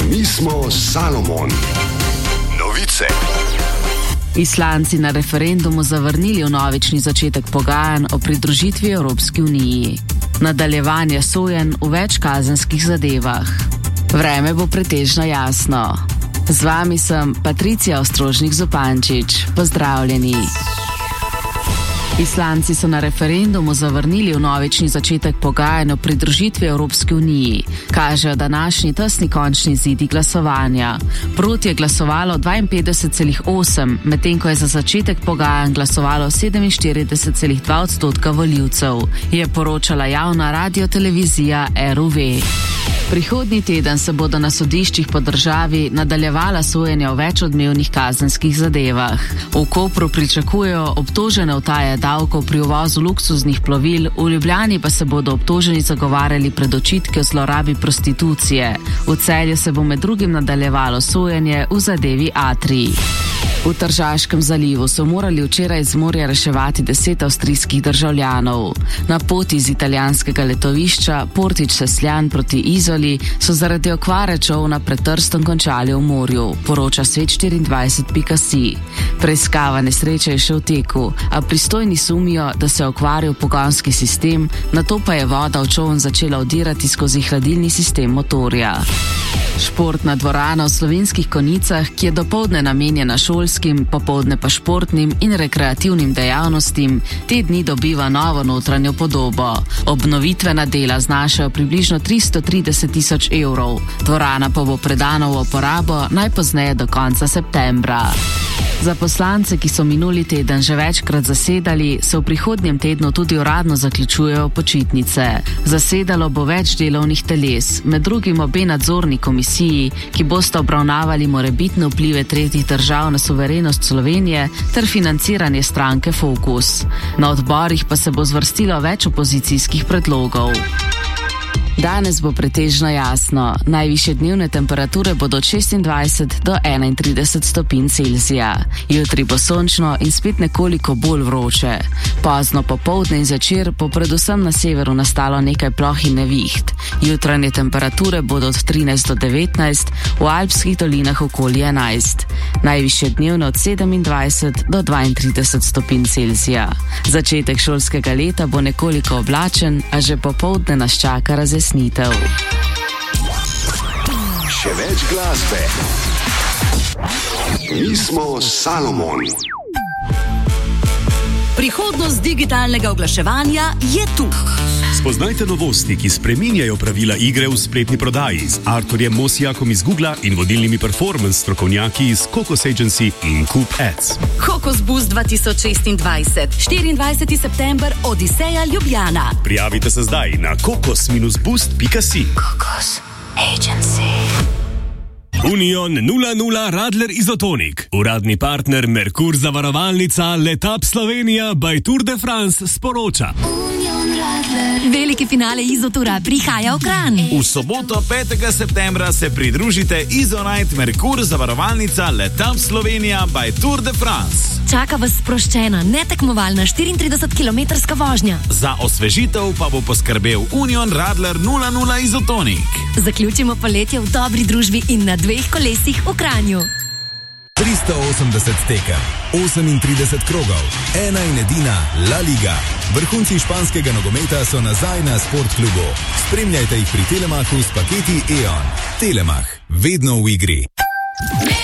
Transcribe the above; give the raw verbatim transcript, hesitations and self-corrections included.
Mi smo Salomon. Novice. Islandci na referendumu zavrnili vnovični začetek pogajanj o pridružitvi Evropski uniji. Nadaljevanje sojenj v več kazenskih zadevah. Vreme bo pretežno jasno. Z vami sem Patricija Ostrožnik-Zupančič. Pozdravljeni. Islandci so na referendumu zavrnili vnovični začetek pogajanj o pridružitvi Evropski uniji, kažejo današnji tesni končni izidi glasovanja. Proti je glasovalo dvainpetdeset celih osem, medtem ko je za začetek pogajanj glasovalo sedeminštirideset celih dva odstotka volivcev, je poročala javna radiotelevizija R U V. Prihodnji teden se bodo na sodiščih po državi nadaljevala sojenja v več odmevnih kazenskih zadevah. V Kopru pričakujejo obtožene utaje davkov pri uvozu luksuznih plovil, v Ljubljani pa se bodo obtoženi zagovarjali pred očitki o zlorabi prostitucije. V Celju se bo med drugim nadaljevalo sojenje v zadevi Atrij. V Tržaškem zalivu so morali včeraj iz morja reševati deset avstrijskih državljanov. Na poti iz italijanskega letovišča Portič-Sesljan proti Izoli so zaradi okvare čolna pred Trstom končali v morju, poroča svet štiriindvajset pika si. Preiskava nesreče je še v teku, a pristojni sumijo, da se je okvaril pogonski sistem, nato pa je voda v čoln začela vdirati skozi hladilni sistem motorja. Športna dvorana v Slovenskih Konjicah, ki je dopoldne namenjena šolskim, popoldne pa športnim in rekreativnim dejavnostim, te dni dobiva novo notranjo podobo. Obnovitvena dela znašajo približno tristo trideset tisoč evrov. Dvorana pa bo predana v uporabo najpozneje do konca septembra. Za poslance, ki so minuli teden že večkrat zasedali, se v prihodnjem tednu tudi uradno zaključujejo počitnice. Zasedalo bo več delovnih teles, med drugim obe nadzorni komisiji, ki bosta obravnavali morebitne vplive tretjih držav na suverenost Slovenije ter financiranje stranke Fokus. Na odborih pa se bo zvrstilo več opozicijskih predlogov. Danes bo pretežno jasno. Najvišje dnevne temperature bodo od šestindvajset do enaintrideset stopinj Celzija. Jutri bo sončno in spet nekoliko bolj vroče. Pozno popoldne in zvečer bo predvsem na severu nastalo nekaj ploh in neviht. Jutranje temperature bodo od trinajst do devetnajst, v alpskih dolinah okoli enajst. Najvišje dnevne od sedemindvajset do dvaintrideset stopinj Celzija. Začetek šolskega leta bo nekoliko oblačen, a že popoldne nas čaka razjasnitev. Še več glasbe. Mi smo Salomon. Prihodnost digitalnega oglaševanja je tu. Spoznajte novosti, ki spreminjajo pravila igre v spletni prodaji z Arturjem Mosijakom iz Googla in vodilnimi performance strokovnjaki iz Kokos Agency in Coop Ads. Kokos Boost dva tisoč šestindvajset, štiriindvajseti september, Odiseja, Ljubljana. Prijavite se zdaj na kokos boost pika si. Kokos Agency. Union nula nula Radler Izotonik. Uradni partner Merkur zavarovalnica Letap Slovenija by Tour de France sporoča. Veliki finale Izotura prihaja v Kranj. V soboto petega septembra se pridružite Izonite Merkur zavarovalnica Letap Slovenija by Tour de France. Čaka vas sproščena, netekmovalna štiriintridesetkilometrska vožnja. Za osvežitev pa bo poskrbel Union Radler nula nula Izotonik. Zaključimo poletje v dobri družbi in na dveh kolesih v Kranju. tristo osemdeset tekem, osemintrideset krogov, ena in edina La Liga. Vrhunci španskega nogometa so nazaj na Sportklubu. Spremljajte jih pri Telemachu s paketi E O N. Telemach, vedno v igri.